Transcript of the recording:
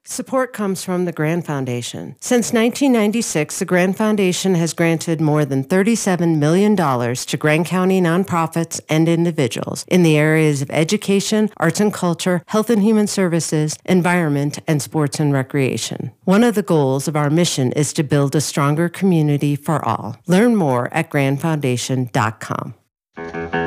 Support comes from the Grand Foundation. Since 1996, the Grand Foundation has granted more than $37 million to Grand County nonprofits and individuals in the areas of education, arts and culture, health and human services, environment, and sports and recreation. One of the goals of our mission is to build a stronger community for all. Learn more at grandfoundation.com.